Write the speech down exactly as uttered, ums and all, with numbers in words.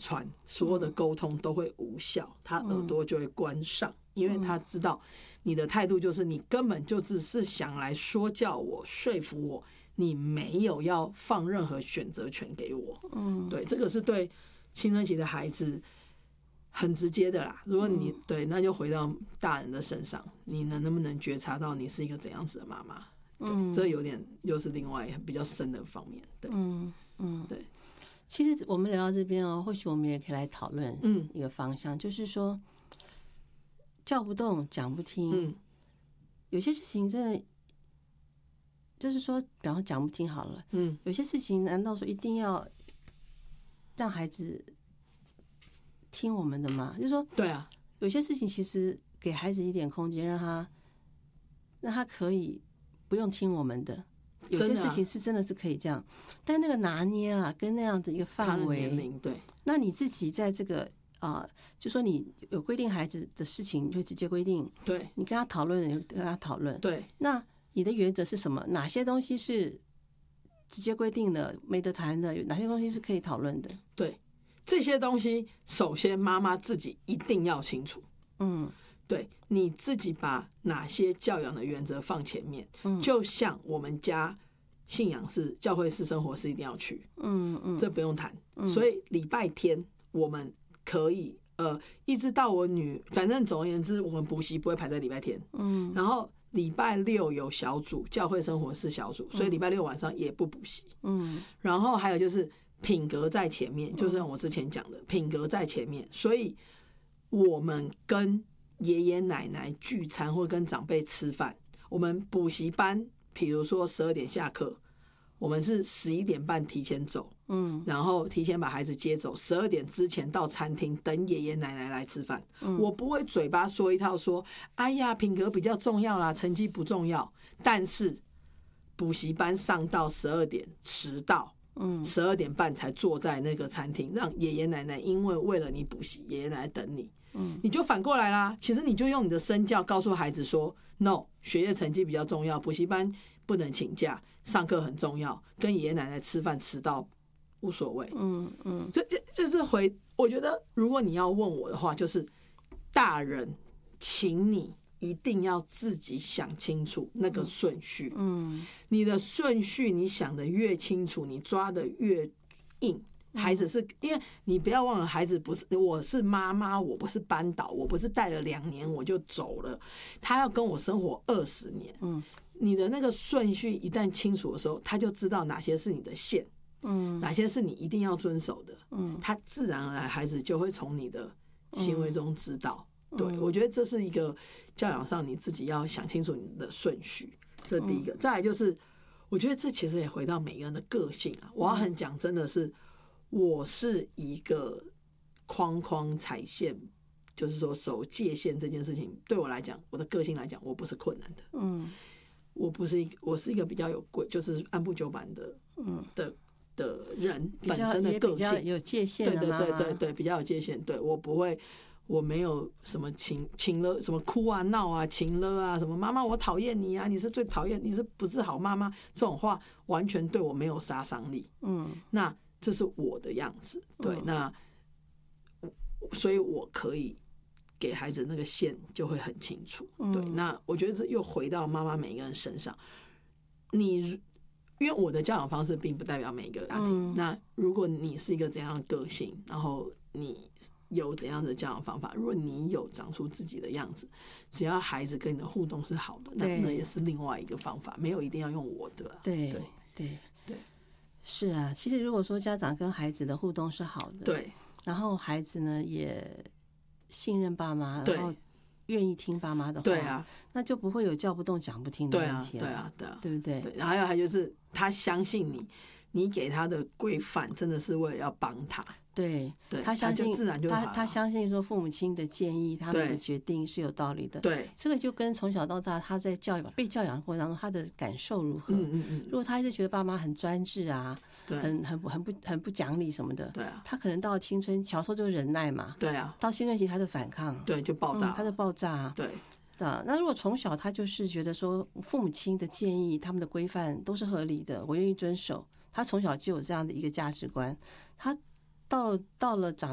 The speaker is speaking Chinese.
串，所有的沟通都会无效，他耳朵就会关上，因为他知道你的态度就是你根本就只是想来说教我、说服我，你没有要放任何选择权给我。嗯，对，这个是对青春期的孩子很直接的啦。如果你对，那就回到大人的身上，你能能不能觉察到你是一个怎样子的妈妈？对，这有点又是另外比较深的方面。对，嗯嗯，对。 其实我们聊到这边哦，或许我们也可以来讨论一个方向，嗯、就是说叫不动、讲不听，嗯、有些事情真的就是说，比方说讲不听好了，嗯，有些事情难道说一定要让孩子听我们的吗？就是说， 对啊， 有些事情其实给孩子一点空间，让他让他可以不用听我们的。有些事情是真的是可以这样，但那个拿捏啊，跟那样的一个范围， 年龄对， 那你自己在这个啊、呃，就说你有规定孩子的事情，你就直接规定， 对， 你跟他讨论，你就跟他讨论， 对。 那你的原则是什么？哪些东西是直接规定的，没得谈的？哪些东西是可以讨论的？ 对，这些东西，首先妈妈自己一定要清楚，嗯。对，你自己把哪些教养的原则放前面，嗯、就像我们家信仰是教会式生活是一定要去，嗯嗯，这不用谈。嗯、所以礼拜天我们可以呃，一直到我女，反正总而言之，我们补习不会排在礼拜天，嗯，然后礼拜六有小组，教会生活是小组，所以礼拜六晚上也不补习，嗯，然后还有就是品格在前面，就像我之前讲的，品格在前面，所以我们跟爷爷奶奶聚餐或跟长辈吃饭，我们补习班比如说十二点下课，我们是十一点半提前走，嗯，然后提前把孩子接走，十二点之前到餐厅等爷爷奶奶来吃饭，嗯，我不会嘴巴说一套说哎呀品格比较重要啦，成绩不重要，但是补习班上到十二点迟到，嗯，十二点半才坐在那个餐厅，让爷爷奶奶因为为了你补习，爷爷奶奶等你，嗯，你就反过来啦。其实你就用你的身教告诉孩子说 ，no， 学业成绩比较重要，补习班不能请假，上课很重要，跟爷爷奶奶吃饭迟到无所谓。嗯嗯，这这就是回，我觉得如果你要问我的话，就是大人，请你一定要自己想清楚那个顺序。嗯，你的顺序你想的越清楚，你抓的越硬。孩子是因为你不要忘了，孩子不是我是妈妈，我不是班导，我不是带了两年我就走了，他要跟我生活二十年。嗯，你的那个顺序一旦清楚的时候，他就知道哪些是你的线，嗯，哪些是你一定要遵守的，嗯，他自然而然孩子就会从你的行为中知道。嗯、对，我觉得这是一个教养上你自己要想清楚你的顺序，这是第一个。再来就是，我觉得这其实也回到每个人的个性啊。我要很讲，真的是。我是一个框框踩线，就是说守界限这件事情，对我来讲，我的个性来讲，我不是困难的。嗯，我不是一个，我是一个比较有规，就是按部就班的，嗯的的人本身的个性有界限， 对对对对对，比较有界限。对我不会，我没有什么情情了，什么哭啊闹啊情了啊，什么妈妈我讨厌你啊，你是最讨厌，你是不是好妈妈？这种话完全对我没有杀伤力。嗯，那。这是我的样子，对，那所以我可以给孩子那个线就会很清楚，对。那我觉得这又回到妈妈每一个人身上，你因为我的教养方式并不代表每一个家庭，那如果你是一个怎样的个性，然后你有怎样的教养方法，如果你有长出自己的样子，只要孩子跟你的互动是好的，那那也是另外一个方法，没有一定要用我的， 对对对对。是啊，其实如果说家长跟孩子的互动是好的， 对， 然后孩子呢也信任爸妈，然后愿意听爸妈的话， 对啊， 那就不会有叫不动讲不听的问题了，对啊，对啊， 对不对？ 对，然后还有还就是他相信你，你给他的规范真的是为了要帮他。 对，他相信他他相信说父母亲的建议，他们的决定是有道理的。 对， 这个就跟从小到大他在教育被教养的过程当中，他的感受如何？嗯嗯嗯。如果他一直觉得爸妈很专制啊，很很很不很不讲理什么的， 对啊， 他可能到青春小时候就忍耐嘛， 对啊， 到青春期他就反抗， 对，就爆炸， 嗯、他就爆炸、啊， 对。 啊，那如果从小他就是觉得说父母亲的建议、他们的规范都是合理的，我愿意遵守，他从小就有这样的一个价值观，他。到了到了长